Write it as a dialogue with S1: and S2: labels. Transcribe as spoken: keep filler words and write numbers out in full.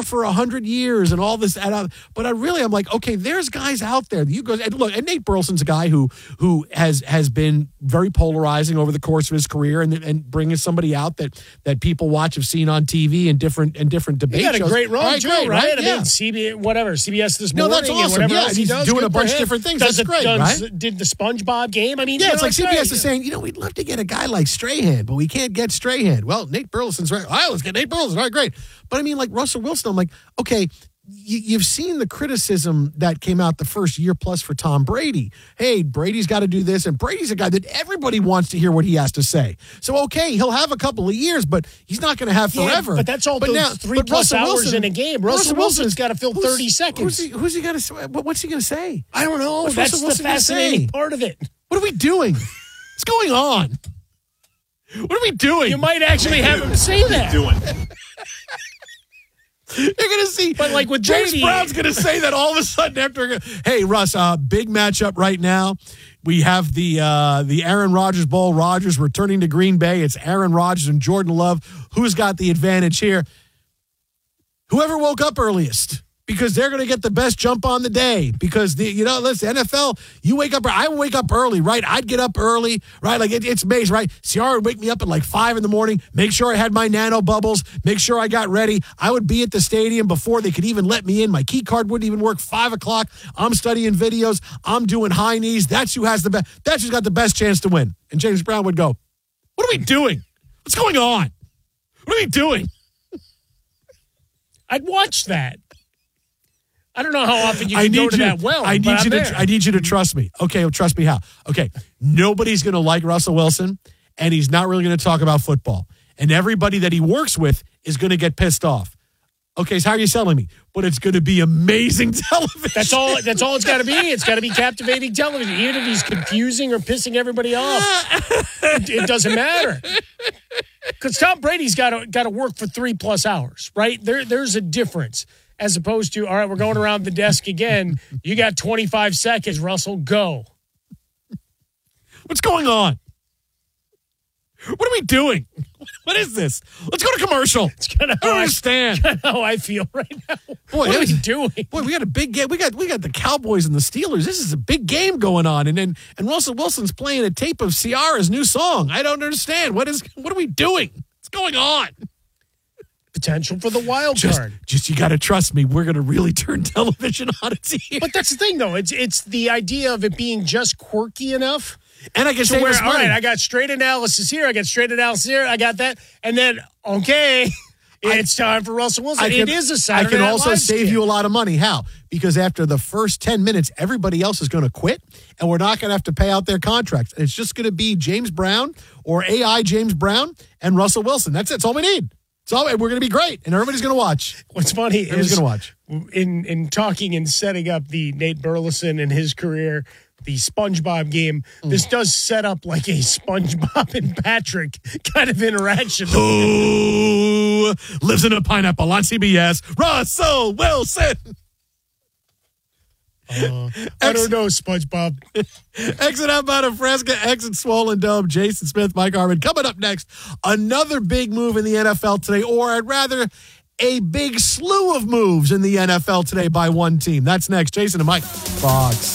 S1: receiver for one hundred years and all this. But I really, I'm like, okay, there's guys out there. You go, and look, and Nate Burleson's a guy who who has has been very polarizing over the course of his career and, and bringing somebody out that that people watch, have seen on T V and different and different debate
S2: shows. He got a
S1: shows.
S2: great run,
S1: right,
S2: too,
S1: great,
S2: right?
S1: right?
S2: I
S1: Yeah.
S2: mean, C B S, whatever, C B S This
S1: No,
S2: Morning.
S1: that's awesome.
S2: And
S1: Yeah,
S2: else
S1: he's
S2: he does.
S1: doing
S2: Good
S1: a bunch
S2: for
S1: of
S2: him.
S1: different things.
S2: Does
S1: That's
S2: the,
S1: great,
S2: does,
S1: right?
S2: Did the SpongeBob game? I mean,
S1: Yeah,
S2: you
S1: it's
S2: know,
S1: like C B S
S2: great.
S1: is saying, you know, we'd love to get a guy like Strahan, but we can't get Strahan. Well, Nate Burleson's right. All right, let's get Nate Burleson. All right, great. But I mean, like Russell Wilson, I'm like, okay, you, you've seen the criticism that came out the first year plus for Tom Brady. Hey, Brady's got to do this, and Brady's a guy that everybody wants to hear what he has to say. So, okay, he'll have a couple of years, but he's not going to have
S2: Yeah,
S1: forever.
S2: but that's all
S1: but
S2: those
S1: now,
S2: three
S1: but
S2: plus
S1: Russell
S2: hours
S1: Wilson,
S2: in a game. Russell,
S1: Russell
S2: Wilson's got to fill
S1: who's-
S2: thirty seconds.
S1: Who's he, who's he going to? What's he going to say?
S2: I don't know.
S1: What's
S2: That's
S1: Russell
S2: the
S1: Wilson gonna
S2: fascinating
S1: say?
S2: part of it.
S1: What are we doing? What's going on? What are we doing?
S2: You might actually have him say that.
S3: Doing.
S1: You're going to see.
S2: But like with
S1: James
S2: Brady,
S1: Brown's going to say that all of a sudden after. Hey, Russ, uh, big matchup right now. We have the uh, the Aaron Rodgers Bowl. Rodgers returning to Green Bay. It's Aaron Rodgers and Jordan Love. Who's got the advantage here? Whoever woke up earliest. Because they're going to get the best jump on the day. Because, the you know, listen, N F L, you wake up, I wake up early, right? I'd get up early, right? Like, it, it's amazing, right? Ciara would wake me up at like five in the morning, make sure I had my nano bubbles, make sure I got ready. I would be at the stadium before they could even let me in. My key card wouldn't even work. Five o'clock, I'm studying videos. I'm doing high knees. That's who has the best, that's who's got the best chance to win. And James Brown would go, what are we doing? What's going on? What are we doing?
S2: I'd watch that. I don't know how often you
S1: I
S2: can
S1: need
S2: go to
S1: you,
S2: that well.
S1: I need
S2: but
S1: you
S2: I'm
S1: to.
S2: there.
S1: I need you to trust me. Okay, well, trust me how? Okay, nobody's going to like Russell Wilson, and he's not really going to talk about football. And everybody that he works with is going to get pissed off. Okay, so how are you selling me? But it's going to be amazing television.
S2: That's all. That's all it's got to be. It's got to be captivating television. Even if he's confusing or pissing everybody off, it, it doesn't matter. Because Tom Brady's got to got to work for three plus hours, right? There, there's a difference. As opposed to, all right, we're going around the desk again. You got twenty-five seconds, Russell. Go.
S1: What's going on? What are we doing? What is this? Let's go to commercial.
S2: It's kind of
S1: I don't understand.
S2: how I feel right now.
S1: Boy,
S2: what are we
S1: that-
S2: doing?
S1: Boy, we got a big game. We got we got the Cowboys and the Steelers. This is a big game going on, and and, and Russell Wilson's playing a tape of Ciara's new song. I don't understand. What is what are we doing? What's going on?
S2: Potential for the wild
S1: Just,
S2: card.
S1: just you got to trust me. We're going to really turn television on its ear.
S2: But that's the thing, though. It's it's the idea of it being just quirky enough.
S1: And I can
S2: To
S1: say
S2: where,
S1: this
S2: all
S1: money.
S2: right, I got straight analysis here. I got straight analysis here. I got that. And then, okay, it's time for Russell Wilson.
S1: I can,
S2: it is a Saturday
S1: I can
S2: Night
S1: also
S2: Live
S1: save
S2: skit.
S1: you a lot of money. How? Because after the first ten minutes, everybody else is going to quit, and we're not going to have to pay out their contracts. It's just going to be James Brown or A I James Brown and Russell Wilson. That's it. That's all we need. So we're going to be great, and everybody's going to watch.
S2: What's funny
S1: Everybody's
S2: is
S1: going to watch.
S2: in in talking and setting up the Nate Burleson and his career, the SpongeBob game,
S1: Mm.
S2: this does set up like a SpongeBob and Patrick kind of interaction.
S1: Who lives in a pineapple on C B S? Russell Wilson.
S2: Uh, I don't know, SpongeBob.
S1: Exit outbound of Fresca, exit Swollen Dome. Jason Smith, Mike Harmon. Coming up next, another big move in the N F L today, or I'd rather a big slew of moves in the N F L today by one team. That's next. Jason and Mike. Fox.